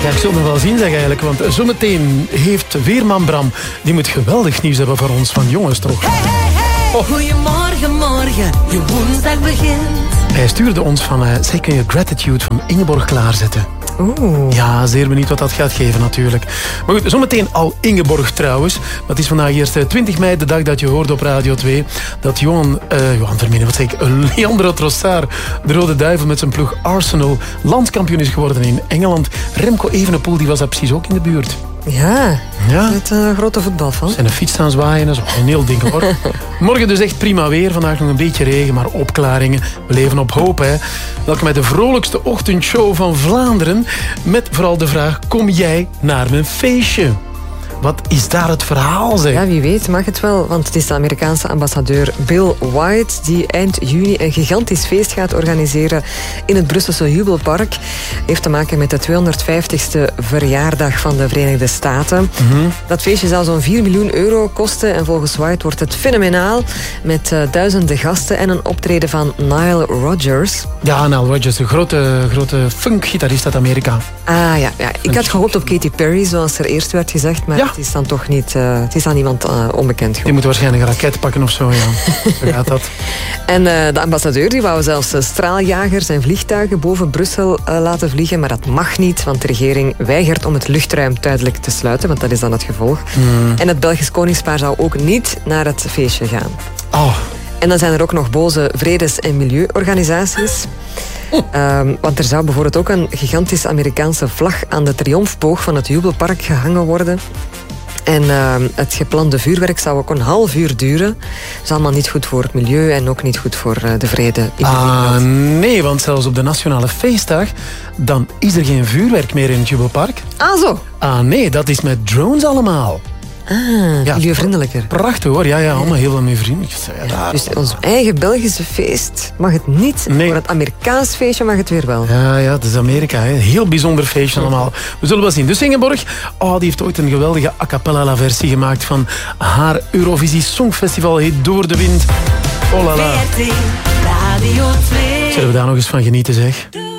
Ja, ik zal het nog wel zien, zeg eigenlijk. Want zometeen heeft weerman Bram... die moet geweldig nieuws hebben voor ons van jongens toch. Hey. Goedemorgen, morgen. Je woensdag begint. Hij stuurde ons van... Zij kun je Gratitude van Ingeborg klaarzetten. Oeh. Ja, zeer benieuwd wat dat gaat geven natuurlijk. Maar goed, zometeen al Ingeborg trouwens. Maar het is vandaag eerst 20 mei, de dag dat je hoorde op Radio 2... dat Johan Verminen, wat zeg ik, Leandro Trossard, de Rode Duivel met zijn ploeg Arsenal, landskampioen is geworden in Engeland. Remco Evenepoel, die was daar precies ook in de buurt. Ja, Ja. met een grote voetbalfan. Zijn een fiets staan zwaaien, dat is wel een heel ding hoor. Morgen dus echt prima weer. Vandaag nog een beetje regen, maar opklaringen. We leven op hoop, hè. Welkom bij de vrolijkste ochtendshow van Vlaanderen. Met vooral de vraag, kom jij naar mijn feestje? Wat is daar het verhaal, zeg? Ja, wie weet mag het wel, want het is de Amerikaanse ambassadeur Bill White die eind juni een gigantisch feest gaat organiseren in het Brusselse Jubelpark. Heeft te maken met de 250ste verjaardag van de Verenigde Staten. Mm-hmm. Dat feestje zal zo'n 4 miljoen euro kosten en volgens White wordt het fenomenaal met duizenden gasten en een optreden van Nile Rodgers. Ja, Nile Rodgers, de grote funkgitarist uit Amerika. Ah ja. Ik had gehoopt op Katy Perry, zoals er eerst werd gezegd, maar Ja. het is dan toch niet... het is aan iemand onbekend Die geworden. moet waarschijnlijk een raket pakken of zo, ja. Zo gaat dat. En de ambassadeur die wou zelfs straaljagers en vliegtuigen boven Brussel laten vliegen, maar dat mag niet, want de regering weigert om het luchtruim tijdelijk te sluiten, want dat is dan het gevolg. En het Belgisch koningspaar zou ook niet naar het feestje gaan. Oh, En dan zijn er ook nog boze vredes- en milieuorganisaties. Want er zou bijvoorbeeld ook een gigantische Amerikaanse vlag aan de triomfboog van het Jubelpark gehangen worden. En het geplande vuurwerk zou ook een half uur duren. Dat is allemaal niet goed voor het milieu en ook niet goed voor de vrede in de wereld. nee, want zelfs op de Nationale Feestdag... dan is er geen vuurwerk meer in het Jubelpark. Ah, zo. Nee, dat is met drones allemaal. Ja, Milieuvriendelijker. Prachtig hoor, ja, allemaal heel veel meer vrienden. Ja, Dus ons eigen Belgische feest mag het niet. Nee. Voor het Amerikaans feestje mag het weer wel. ja, het is Amerika, hè. Heel bijzonder feestje allemaal. We zullen wel zien. Dus Ingeborg, die heeft ooit een geweldige a cappella versie gemaakt van haar Eurovisie Songfestival hit Door de Wind. Oh la la. VRT Radio 2. Zullen we daar nog eens van genieten, zeg?